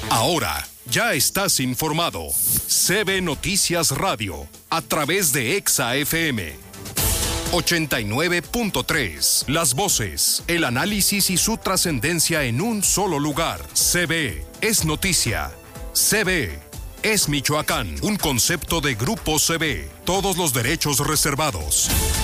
Ahora ya estás informado. CB Noticias Radio, a través de Exa FM 89.3. Las voces, el análisis y su trascendencia en un solo lugar. CB es noticia. CB es Michoacán. Un concepto de Grupo CB. Todos los derechos reservados.